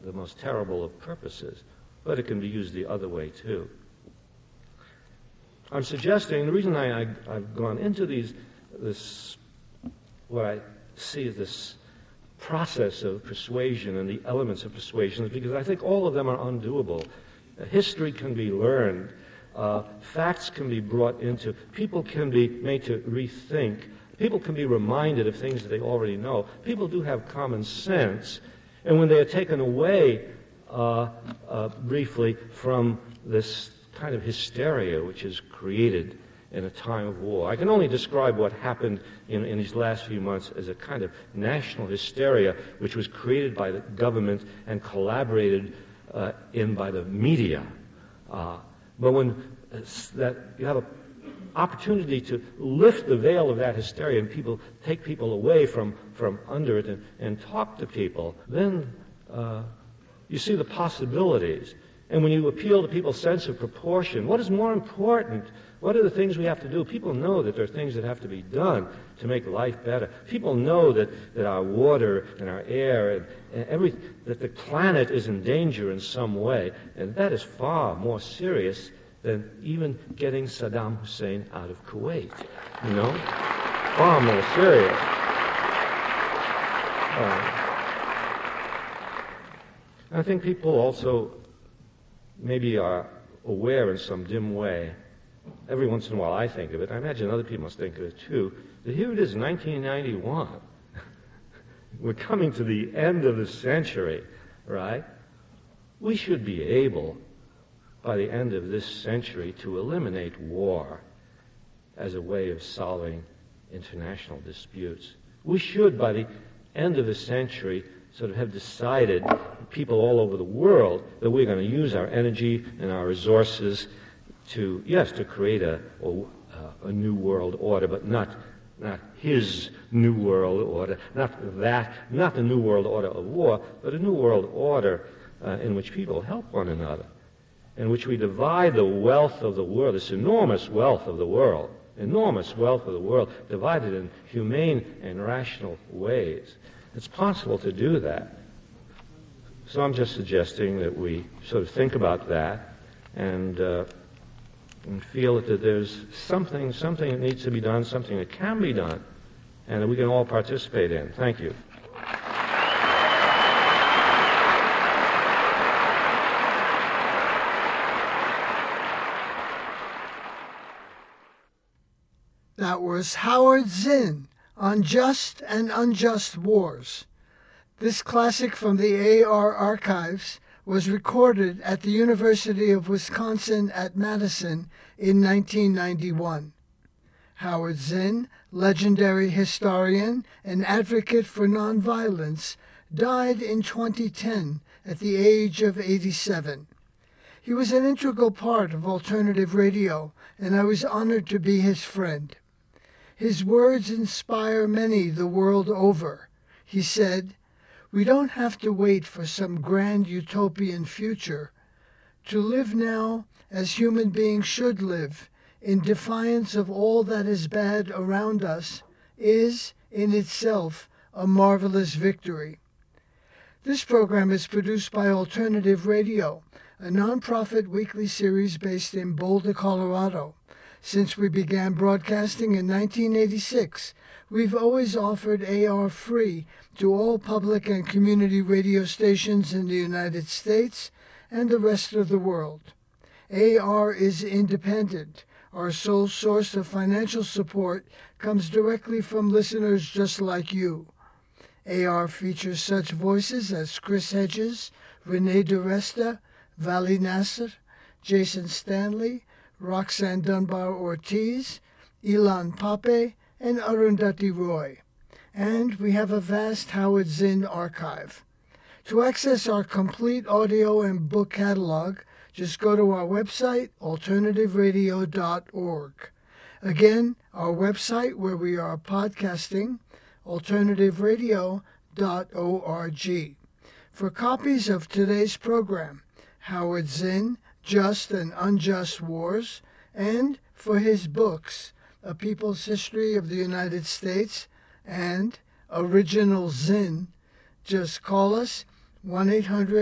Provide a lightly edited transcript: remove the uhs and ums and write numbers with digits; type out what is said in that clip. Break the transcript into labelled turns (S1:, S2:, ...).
S1: the most terrible of purposes, but it can be used the other way too. I'm suggesting, the reason I've gone into this, what I see as this process of persuasion and the elements of persuasion, is because I think all of them are undoable. History can be learned. Facts can be brought into. People can be made to rethink. People can be reminded of things that they already know. People do have common sense. And when they are taken away briefly from this kind of hysteria which is created in a time of war. I can only describe what happened in these last few months as a kind of national hysteria which was created by the government and collaborated in by the media. But when that you have an opportunity to lift the veil of that hysteria and take people away from under it and talk to people, then you see the possibilities. And when you appeal to people's sense of proportion, what is more important? What are the things we have to do? People know that there are things that have to be done to make life better. People know that our water and our air and that the planet is in danger in some way, and that is far more serious than even getting Saddam Hussein out of Kuwait. You know? Far more serious. I think people also maybe are aware in some dim way, every once in a while I think of it, I imagine other people must think of it too, that here it is, 1991. We're coming to the end of the century, right? We should be able, by the end of this century, to eliminate war as a way of solving international disputes. We should, by the end of the century, sort of have decided, people all over the world, that we're going to use our energy and our resources to create a new world order, but not his new world order, not the new world order of war, but a new world order in which people help one another, in which we divide the wealth of the world, this enormous wealth of the world, divided in humane and rational ways. It's possible to do that. So I'm just suggesting that we sort of think about that and feel that there's something that needs to be done, something that can be done, and that we can all participate in. Thank you.
S2: That was Howard Zinn on Just and Unjust Wars. This classic from the AR archives was recorded at the University of Wisconsin at Madison in 1991. Howard Zinn, legendary historian and advocate for nonviolence, died in 2010 at the age of 87. He was an integral part of alternative radio, and I was honored to be his friend. His words inspire many the world over. He said, "We don't have to wait for some grand utopian future. To live now as human beings should live, in defiance of all that is bad around us, is, in itself, a marvelous victory." This program is produced by Alternative Radio, a nonprofit weekly series based in Boulder, Colorado. Since we began broadcasting in 1986, we've always offered AR free to all public and community radio stations in the United States and the rest of the world. AR is independent. Our sole source of financial support comes directly from listeners just like you. AR features such voices as Chris Hedges, Renee DiResta, Vali Nasser, Jason Stanley, Roxanne Dunbar-Ortiz, Ilan Pape, and Arundhati Roy. And we have a vast Howard Zinn archive. To access our complete audio and book catalog, just go to our website, alternativeradio.org. Again, our website where we are podcasting, alternativeradio.org. For copies of today's program, Howard Zinn, Just and Unjust Wars, and for his books, A People's History of the United States and Original Zinn, just call us 1-800